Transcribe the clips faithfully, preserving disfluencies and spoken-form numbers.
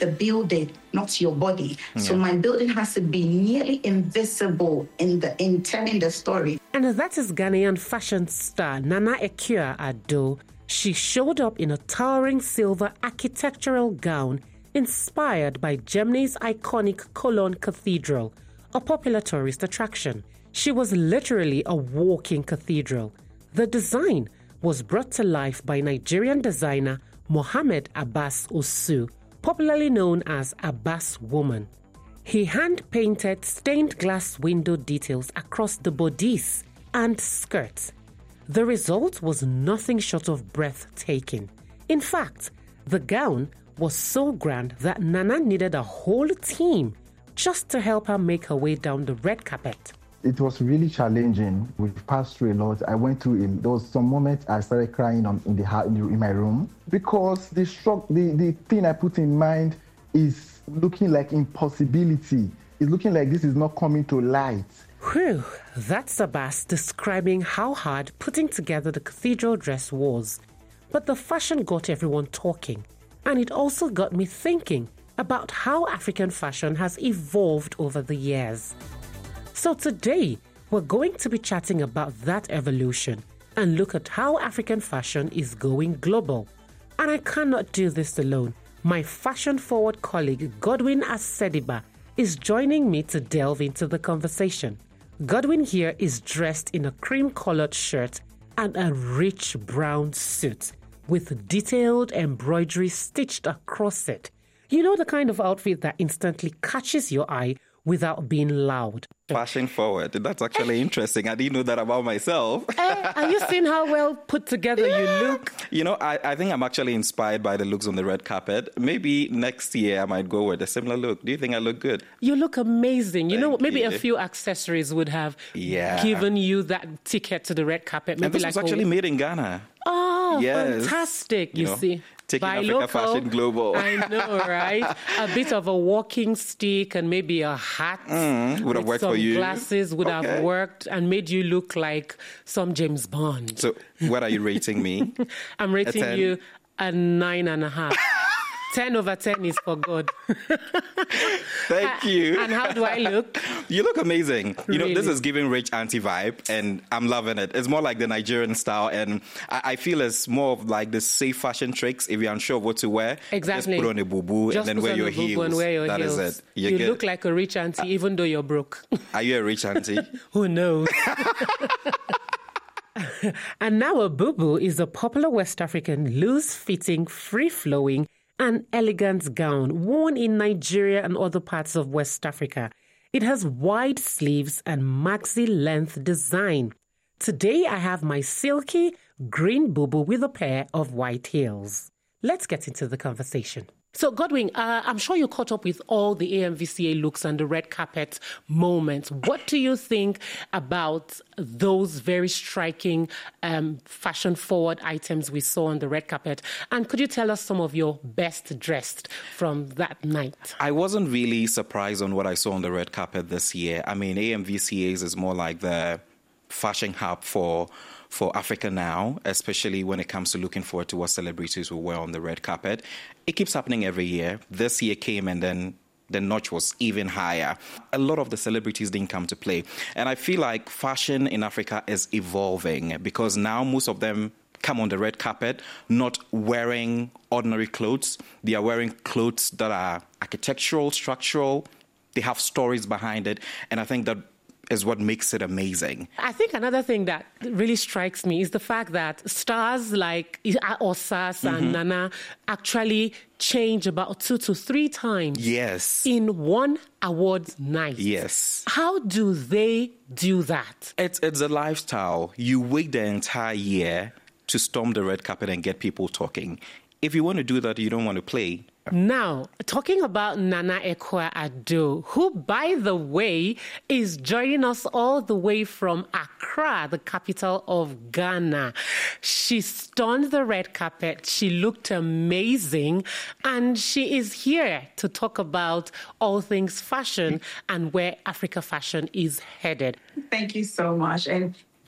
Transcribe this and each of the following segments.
the building, not your body. Yeah. So my building has to be nearly invisible in the in telling the story. And that is Ghanaian fashion star Nana Akua-Addo. She showed up in a towering silver architectural gown inspired by Germany's iconic Cologne Cathedral, a popular tourist attraction. She was literally a walking cathedral. The design was brought to life by Nigerian designer Mohammed Abbas Osu, popularly known as Abbas Woman. He hand-painted stained glass window details across the bodice and skirts. The result was nothing short of breathtaking. In fact, the gown was so grand that Nana needed a whole team just to help her make her way down the red carpet. It was really challenging. We passed through a lot. I went through it. There was some moments I started crying on, in, the, in, the, in my room because the, shock, the, the thing I put in mind is looking like impossibility. It's looking like this is not coming to light. Whew, that's Abbas describing how hard putting together the cathedral dress was. But the fashion got everyone talking. And it also got me thinking about how African fashion has evolved over the years. So today, we're going to be chatting about that evolution and look at how African fashion is going global. And I cannot do this alone. My fashion-forward colleague, Godwin Asediba, is joining me to delve into the conversation. Godwin here is dressed in a cream-colored shirt and a rich brown suit with detailed embroidery stitched across it. You know, the kind of outfit that instantly catches your eye without being loud. Fashion forward. That's actually interesting. I didn't know that about myself. uh, are you seeing how well put together yeah. you look? You know, I, I think I'm actually inspired by the looks on the red carpet. Maybe next year I might go with a similar look. Do you think I look good? You look amazing. You Thank know, maybe you. a few accessories would have yeah. given you that ticket to the red carpet. Maybe and this like was actually a... made in Ghana. Oh, yes. fantastic. You, you know, see. Taking By Africa local, fashion global. I know, right? A bit of a walking stick and maybe a hat. Mm, would have worked some for you. Glasses would okay. have worked and made you look like some James Bond. So what are you rating me? I'm rating a you a nine and a half. ten over ten is for God. Thank you. And how do I look? You look amazing. You Really? know, this is giving rich auntie vibe, and I'm loving it. It's more like the Nigerian style, and I, I feel it's more of like the safe fashion tricks. If you're unsure of what to wear, exactly. just put on a boo-boo just and then wear your heels. And wear your that heels. is it. You're you good. look like a rich auntie, even though you're broke. Are you a rich auntie? Who knows? And now a boo-boo is a popular West African loose-fitting, free-flowing, and elegant gown worn in Nigeria and other parts of West Africa. It has wide sleeves and maxi-length design. Today I have my silky green boo-boo with a pair of white heels. Let's get into the conversation. So, Godwin, uh, I'm sure you caught up with all the A M V C A looks and the red carpet moments. What do you think about those very striking um, fashion-forward items we saw on the red carpet? And could you tell us some of your best dressed from that night? I wasn't really surprised on what I saw on the red carpet this year. I mean, A M V C As is more like the fashion hub for for Africa now, especially when it comes to looking forward to what celebrities will wear on the red carpet. It keeps happening every year. This year came and then the notch was even higher. A lot of the celebrities didn't come to play. And I feel like fashion in Africa is evolving because now most of them come on the red carpet not wearing ordinary clothes. They are wearing clothes that are architectural, structural. They have stories behind it. And I think that is what makes it amazing. I think another thing that really strikes me is the fact that stars like Osas and mm-hmm. Nana actually change about two to three times yes. in one awards night. Yes. How do they do that? It's, it's a lifestyle. You wait the entire year to storm the red carpet and get people talking. If you want to do that, you don't want to play. Now, talking about Nana Akua-Addo, who, by the way, is joining us all the way from Accra, the capital of Ghana. She stunned the red carpet. She looked amazing. And she is here to talk about all things fashion and where Africa fashion is headed. Thank you so much. And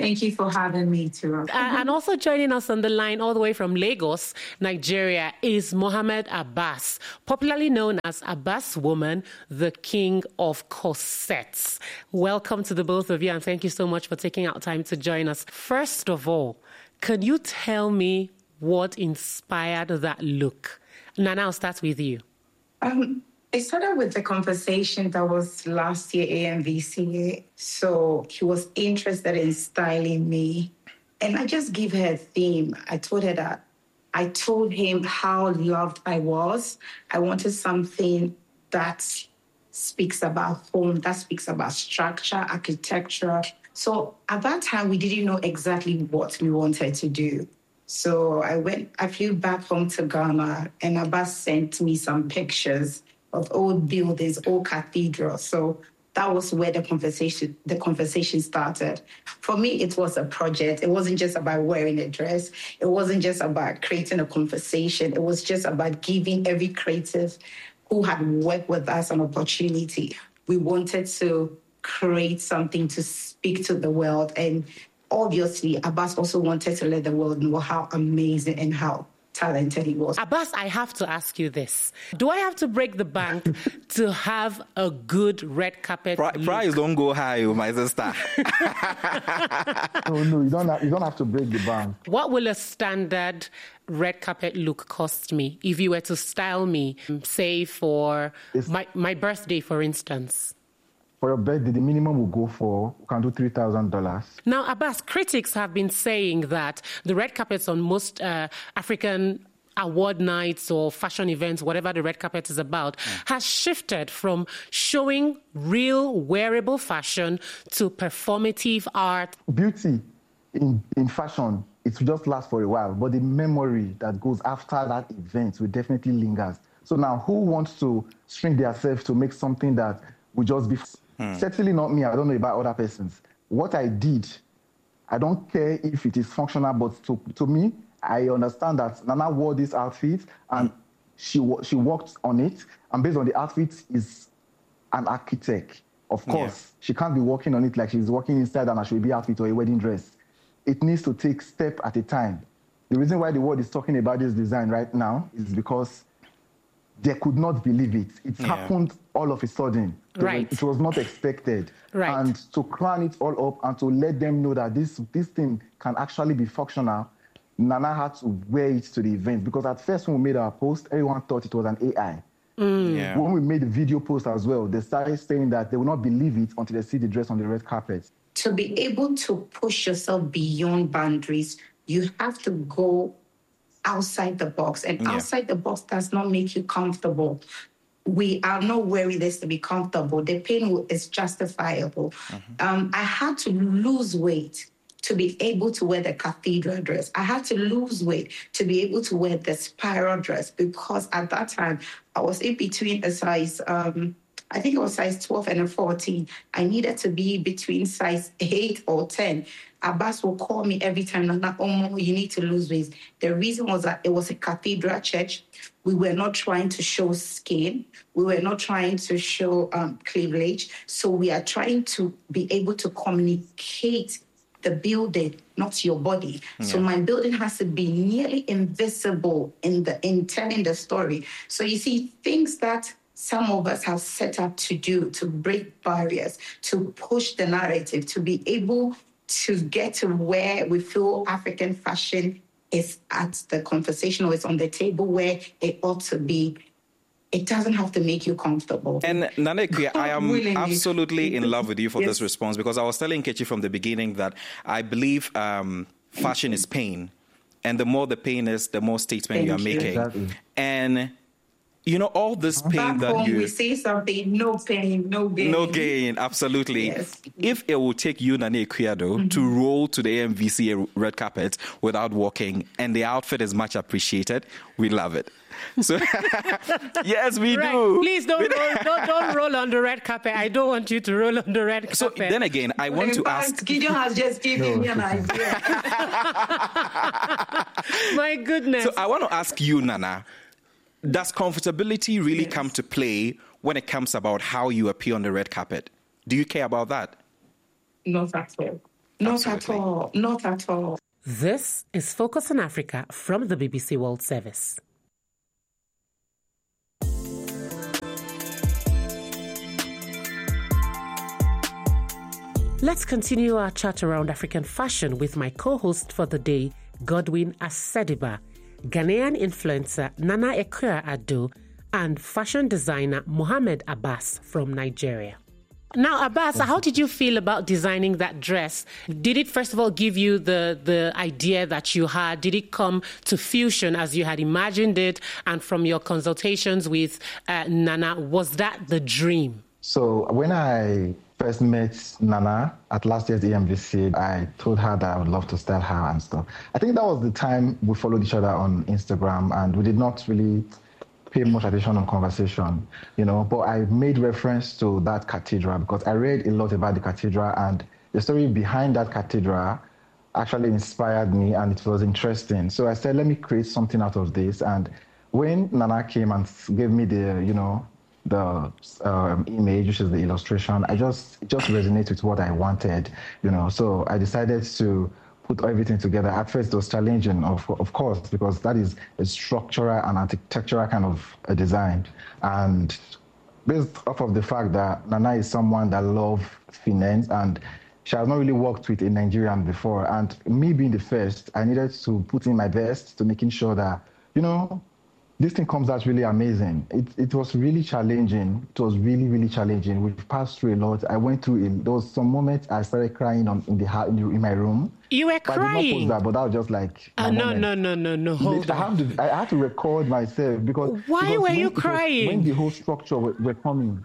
Thank you for having me, too. And also joining us on the line all the way from Lagos, Nigeria, is Mohammed Abbas, popularly known as Abbas Woman, the king of corsets. Welcome to the both of you, and thank you so much for taking out time to join us. First of all, can you tell me what inspired that look? Nana, I'll start with you. Um, It started with the conversation that was last year, A M V C A. So he was interested in styling me. And I just gave her a theme. I told her that I told him how loved I was. I wanted something that speaks about home, that speaks about structure, architecture. So at that time, we didn't know exactly what we wanted to do. So I went, I flew back home to Ghana, and Abbas sent me some pictures of old buildings, old cathedrals. So that was where the conversation the conversation started. For me, it was a project. It wasn't just about wearing a dress. It wasn't just about creating a conversation. It was just about giving every creative who had worked with us an opportunity. We wanted to create something to speak to the world. And obviously, Abbas also wanted to let the world know how amazing and how talented he was. Abbas, I have to ask you this. Do I have to break the bank to have a good red carpet Pri- look? Price don't go high, my sister. No, no, you don't have, you don't have to break the bank. What will a standard red carpet look cost me if you were to style me, say for my, my birthday, for instance? For your birthday, the minimum will go for, we can do three thousand dollars. Now, Abbas, critics have been saying that the red carpets on most uh, African award nights or fashion events, whatever the red carpet is about, mm. has shifted from showing real wearable fashion to performative art. Beauty in, in fashion, it will just last for a while, but the memory that goes after that event will definitely linger. So now, who wants to shrink themselves to make something that will just be... Hmm. Certainly not me. I don't know about other persons. What I did, I don't care if it is functional, but to, to me, I understand that Nana wore this outfit and she she worked on it. And based on the outfit, is an architect. Of course, yeah. She can't be working on it like she's working inside an Ashwebi outfit or a wedding dress. It needs to take step at a time. The reason why the world is talking about this design right now is because they could not believe it. It yeah. happened all of a sudden. Right. It was not expected. Right. And to crown it all up and to let them know that this, this thing can actually be functional, Nana had to wear it to the event. Because at first when we made our post, everyone thought it was an A I. Mm. Yeah. When we made the video post as well, they started saying that they will not believe it until they see the dress on the red carpet. To be able to push yourself beyond boundaries, you have to go outside the box. And yeah. outside the box does not make you comfortable. We are not wearing this to be comfortable. The pain is justifiable. Mm-hmm. Um, I had to lose weight to be able to wear the cathedral dress. I had to lose weight to be able to wear the spiral dress because at that time, I was in between a size, um, I think it was size twelve and a fourteen. I needed to be between size eight or ten. Abbas will call me every time, Nana, oh, you need to lose weight. The reason was that it was a cathedral church. We were not trying to show skin. We were not trying to show um, cleavage. So we are trying to be able to communicate the building, not your body. Yeah. So my building has to be nearly invisible in the in telling the story. So you see, things that some of us have set up to do, to break barriers, to push the narrative, to be able to get to where we feel African fashion is at the conversation or it's on the table where it ought to be. It doesn't have to make you comfortable. And Nana Ekuya, I am absolutely in love with you for yes. this response because I was telling Kechi from the beginning that I believe um, fashion is pain. And the more the pain is, the more statement you are making. Exactly. And you know, all this pain Back that home, you... we say something, no pain, no gain. No gain, absolutely. Yes. If it will take you, Nana Ekuya, though, mm-hmm. to roll to the A M V C A red carpet without walking, and the outfit is much appreciated, we love it. So, yes, we right. do. Please don't roll, don't, don't roll on the red carpet. I don't want you to roll on the red carpet. So then again, I want to ask... Gideon has just given no. me an idea. My goodness. So I want to ask you, Nana, does comfortability really yes. come to play when it comes about how you appear on the red carpet? Do you care about that? Not at all. Not Absolutely. at all. Not at all. This is Focus on Africa from the B B C World Service. Let's continue our chat around African fashion with my co-host for the day, Godwin Asediba, Ghanaian influencer Nana Ekuya-Addo, and fashion designer Mohammed Abbas from Nigeria. Now, Abbas, how did you feel about designing that dress? Did it, first of all, give you the, the idea that you had? Did it come to fruition as you had imagined it? And from your consultations with uh, Nana, was that the dream? So when I first met Nana at last year's A M V C, I told her that I would love to style her and stuff. I think that was the time we followed each other on Instagram, and we did not really pay much attention on conversation, you know, but I made reference to that cathedral because I read a lot about the cathedral, and the story behind that cathedral actually inspired me, and it was interesting. So I said, let me create something out of this. And when Nana came and gave me the, you know, the um, image, which is the illustration, I just, it just resonated with what I wanted, you know, so I decided to put everything together. At first, it was challenging, of, of course, because that is a structural and architectural kind of a design. And based off of the fact that Nana is someone that loves finance, and she has not really worked with a Nigerian before. And me being the first, I needed to put in my best to making sure that, you know, this thing comes out really amazing. It, it was really challenging. It was really, really challenging. We've passed through a lot. I went through, in, there was some moments I started crying on, in, the, in, the, in my room. You were but crying? I did not post that, but that was just like... Uh, no, no, no, no, no, hold I on. have to, I had to record myself because... Why because were when, you crying? When the whole structure were, were coming.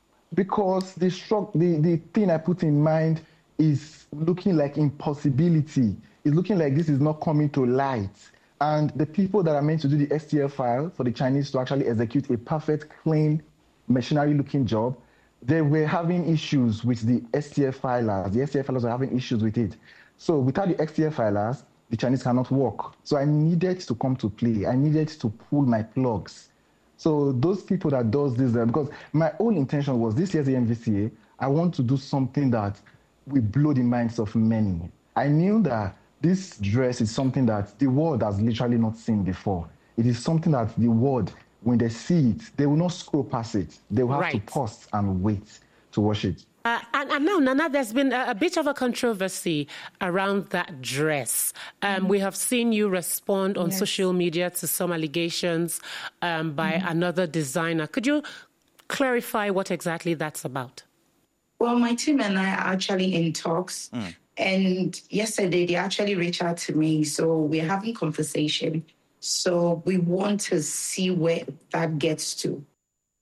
Because the, stru- the, the thing I put in mind is looking like impossibility. It's looking like this is not coming to light. And the people that are meant to do the S T L file for the Chinese to actually execute a perfect, clean, machinery-looking job, they were having issues with the S T L filers. The S T L filers were having issues with it. So without the S T L filers, the Chinese cannot work. So I needed to come to play. I needed to pull my plugs. So those people that does this, because my whole intention was this year's A M V C A, I want to do something that will blow the minds of many. I knew that this dress is something that the world has literally not seen before. It is something that the world, when they see it, they will not scroll past it. They will have right. to pause and wait to watch it. Uh, and, and now, Nana, there's been a, a bit of a controversy around that dress. Um, mm-hmm. We have seen you respond on yes. social media to some allegations um, by mm-hmm. another designer. Could you clarify what exactly that's about? Well, my team and I are actually in talks. Mm. And yesterday, they actually reached out to me. So we're having conversation. So we want to see where that gets to.